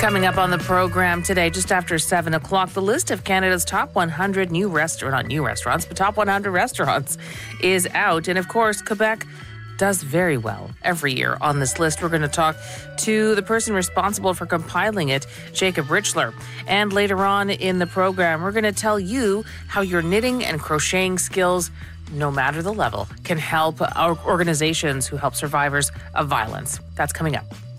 Coming up on the program today, just after 7 o'clock, the list of Canada's top 100 top 100 restaurants is out. And of course, Quebec does very well every year on this list. We're going to talk to the person responsible for compiling it, Jacob Richler. And later on in the program, we're going to tell you how your knitting and crocheting skills, no matter the level, can help our organizations who help survivors of violence. That's coming up.